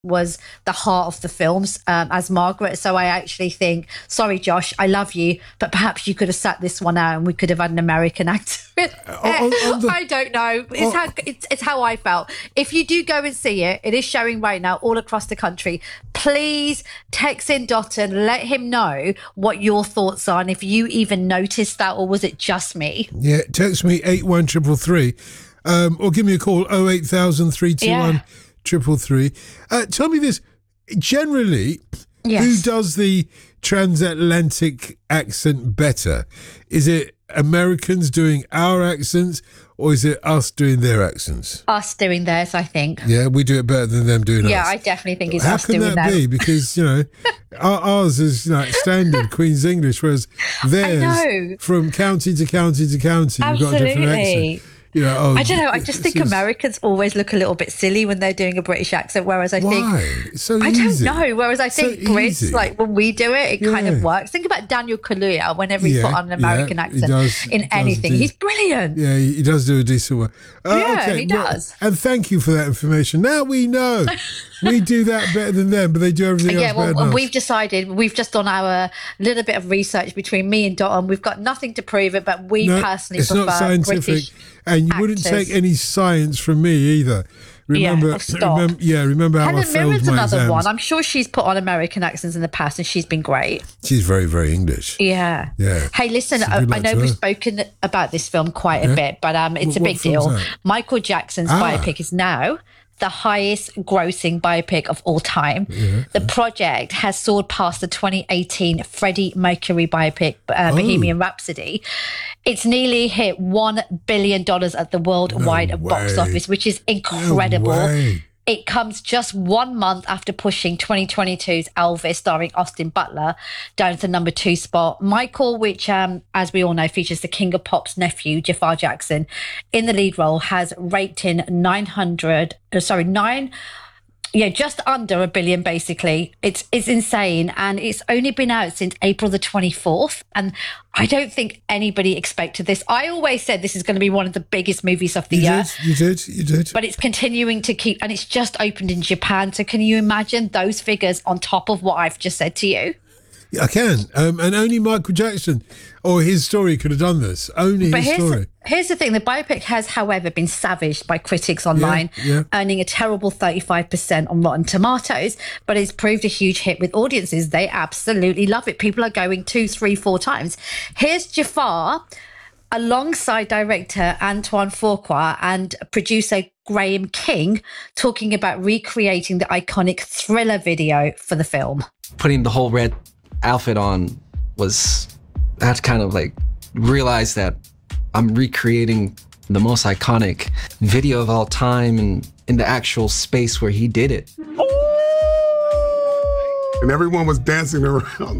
was the heart of the films as Margaret. So I actually think, sorry, Josh, I love you, but perhaps you could have sat this one out and we could have had an American actor. I don't know. It's how I felt. If you do go and see it, it is showing right now all across the country. Please text in Dotun, let him know what your thoughts are and if you even noticed that, or was it just me? Yeah, text me 81333 or give me a call 08000 321 333. Tell me this, generally, who does the transatlantic accent better? Is it Americans doing our accents, or is it us doing their accents? Us doing theirs, I think. Yeah, we do it better than them doing ours. Yeah, I definitely think it's us doing them. How can that be? Because, ours is like standard Queen's English, whereas theirs, from county to county to county, you've got a different accent. I don't know. I just think Americans always look a little bit silly when they're doing a British accent, whereas I think... Why? It's so I easy. don't know. Whereas I think Brits, like when we do it, it kind of works. Think about Daniel Kaluuya whenever he put on an American accent in anything. He's brilliant. Yeah, he does do a decent one. He does. And thank you for that information. Now we know. We do that better than them, but they do everything else better than us. We've decided, we've just done our little bit of research between me and Dotun. We've got nothing to prove it, but we personally prefer not scientific, British and you actors. wouldn't take any science from me either. Remember how Helen I failed Mirren's my another exams. one. I'm sure she's put on American accents in the past, and she's been great. She's very, very English. Yeah. Hey, listen, I know we've spoken about this film quite a bit, but it's a big deal. Michael Jackson's biopic is now the highest grossing biopic of all time. The project has soared past the 2018 Freddie Mercury biopic, Bohemian Rhapsody. It's nearly hit $1 billion at the worldwide box office, which is incredible. It comes just 1 month after pushing 2022's Elvis, starring Austin Butler, down to the number 2 spot. Michael, which, as we all know, features the King of Pop's nephew, Jafar Jackson, in the lead role, has raked in just under $1 billion, basically. It's insane. And it's only been out since April the 24th. And I don't think anybody expected this. I always said this is going to be one of the biggest movies of the year. You did. But it's continuing to keep, and it's just opened in Japan. So can you imagine those figures on top of what I've just said to you? I can. And only Michael Jackson or his story could have done this. Here's the thing. The biopic has, however, been savaged by critics online, earning a terrible 35% on Rotten Tomatoes, but it's proved a huge hit with audiences. They absolutely love it. People are going 2, 3, 4 times. Here's Jafar alongside director Antoine Fuqua and producer Graham King talking about recreating the iconic Thriller video for the film. Putting the whole red outfit on I had to kind of like realize that I'm recreating the most iconic video of all time and in the actual space where he did it. And everyone was dancing around